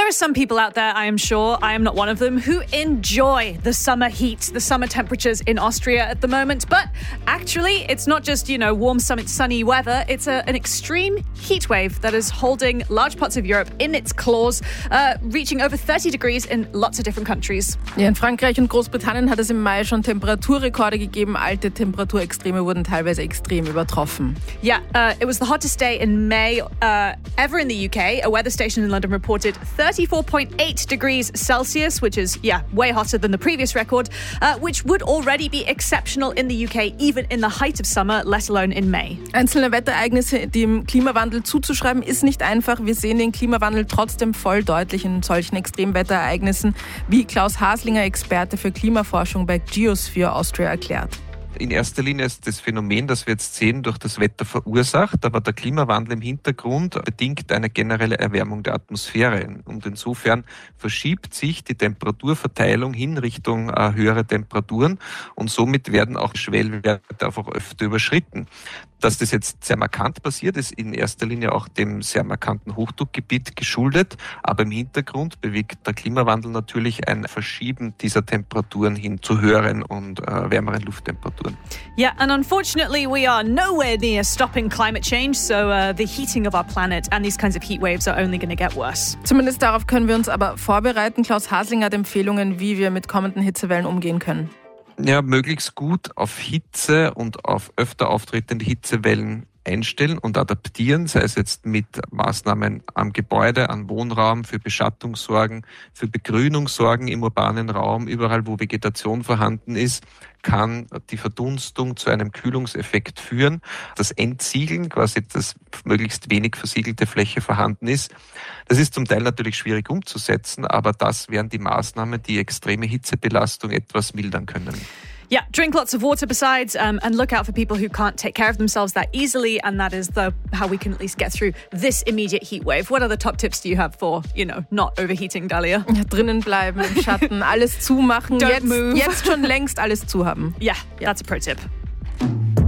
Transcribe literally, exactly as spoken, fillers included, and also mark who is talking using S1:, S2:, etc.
S1: There are some people out there, I am sure, I am not one of them, who enjoy the summer heat, the summer temperatures in Austria at the moment. But actually, it's not just, you know, warm, sunny weather. It's a, an extreme heat wave that is holding large parts of Europe in its claws, uh, reaching over thirty degrees in lots of different countries.
S2: Ja, in Frankreich und Großbritannien hat es im Mai schon Temperaturrekorde gegeben. Alte Temperaturextreme wurden teilweise extrem übertroffen.
S1: Yeah, uh, it was the hottest day in May uh, ever in the U K. A weather station in London reported thirty-four point eight degrees Celsius, which is, yeah, way hotter than the previous record, uh, which would already be exceptional in the U K, even in the height of summer, let alone in May.
S2: Einzelne Wetterereignisse dem Klimawandel zuzuschreiben, ist nicht einfach. Wir sehen den Klimawandel trotzdem voll deutlich in solchen Extremwetterereignissen, wie Klaus Haslinger, Experte für Klimaforschung bei Geosphere Austria, erklärt.
S3: In erster Linie ist das Phänomen, das wir jetzt sehen, durch das Wetter verursacht, aber der Klimawandel im Hintergrund bedingt eine generelle Erwärmung der Atmosphäre. Und insofern verschiebt sich die Temperaturverteilung hin Richtung äh, höhere Temperaturen und somit werden auch Schwellwerte einfach öfter überschritten. Dass das jetzt sehr markant passiert, ist in erster Linie auch dem sehr markanten Hochdruckgebiet geschuldet, aber im Hintergrund bewegt der Klimawandel natürlich ein Verschieben dieser Temperaturen hin zu höheren und äh, wärmeren Lufttemperaturen.
S1: Yeah, and unfortunately we are nowhere near stopping climate change, so uh, the heating of our planet and these kinds of heat waves are only going to get worse.
S2: Zumindest darauf können wir uns aber vorbereiten. Klaus Haslinger hat Empfehlungen, wie wir mit kommenden Hitzewellen umgehen können.
S3: Ja, möglichst gut auf Hitze und auf öfter auftretende Hitzewellen einstellen und adaptieren, sei es jetzt mit Maßnahmen am Gebäude, am Wohnraum, für Beschattung sorgen, für Begrünung sorgen im urbanen Raum. Überall, wo Vegetation vorhanden ist, kann die Verdunstung zu einem Kühlungseffekt führen. Das Entsiegeln, quasi dass möglichst wenig versiegelte Fläche vorhanden ist, das ist zum Teil natürlich schwierig umzusetzen, aber das wären die Maßnahmen, die extreme Hitzebelastung etwas mildern können.
S1: Yeah, drink lots of water besides, um, and look out for people who can't take care of themselves that easily, and that is the how we can at least get through this immediate heat wave. What other top tips do you have for, you know, not overheating, Dalia?
S2: Ja, drinnen bleiben, im Schatten, alles zumachen,
S1: Don't
S2: jetzt,
S1: move.
S2: jetzt schon längst alles zu haben.
S1: Yeah, yeah, that's a pro tip.